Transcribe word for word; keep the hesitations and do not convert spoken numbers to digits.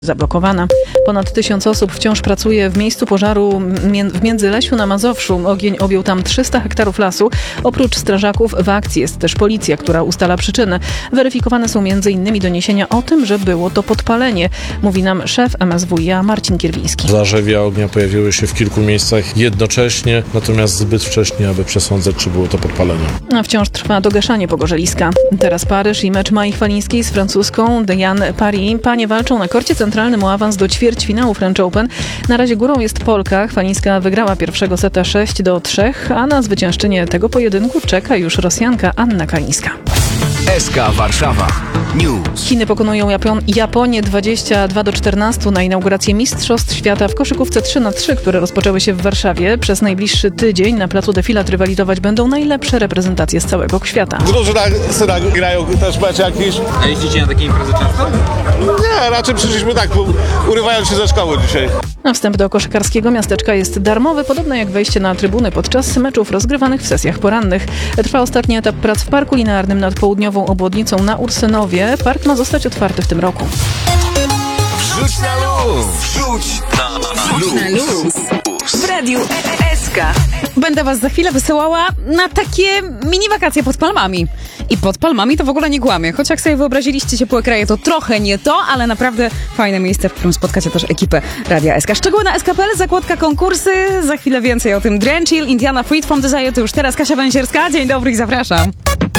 zablokowana. Ponad tysiąc osób wciąż pracuje w miejscu pożaru w Międzylesiu na Mazowszu. Ogień objął tam trzysta hektarów lasu. Oprócz strażaków w akcji jest też policja, która ustala przyczyny. Weryfikowane są między innymi doniesienia o tym, że było to podpalenie, mówi nam szef M S W i A Marcin Kierwiński. Zarzewia ognia pojawiły się w kilku miejscach jednocześnie, natomiast zbyt wcześnie, aby przesądzać, czy było to podpalenie. A wciąż trwa dogaszanie pogorzeliska. Teraz Paryż i mecz Mai Chwalińskiej z francuską Diane Paris. Panie walczą na korcie centralnym o awans do ćwierćfinału French Open. Na razie górą jest Polka. Chwalińska wygrała pierwszego seta sześć do trzech, a na zwyciężczynię tego pojedynku czeka już Rosjanka Anna Kalińska. S K Warszawa News. Chiny pokonują Japon- Japonię dwadzieścia dwa do czternastu na inaugurację Mistrzostw Świata w koszykówce trzy na trzy, które rozpoczęły się w Warszawie. Przez najbliższy tydzień na placu defilat rywalizować będą najlepsze reprezentacje z całego świata. W drużynach synak grają też mecz jakiś. A jeździcie na takie imprezy często? Nie, raczej przyszliśmy tak, urywając się ze szkoły dzisiaj. A wstęp do koszykarskiego miasteczka jest darmowy, podobnie jak wejście na trybuny podczas meczów rozgrywanych w sesjach porannych. Trwa ostatni etap prac w parku linearnym nad południową obwodnicą na Ursynowie. Park ma zostać otwarty w tym roku. Wrzuć na luz! Wrzuć na luz! W Radiu S K. Będę was za chwilę wysyłała na takie mini wakacje pod palmami. I pod palmami to w ogóle nie kłamie. Choć jak sobie wyobraziliście ciepłe kraje, to trochę nie to, ale naprawdę fajne miejsce, w którym spotkacie też ekipę Radia S K. Szczegóły na S K kropka P L, zakładka konkursy. Za chwilę więcej o tym. Drenchill, Indiana Freed from Desire to już teraz Kasia Węsierska. Dzień dobry i zapraszam.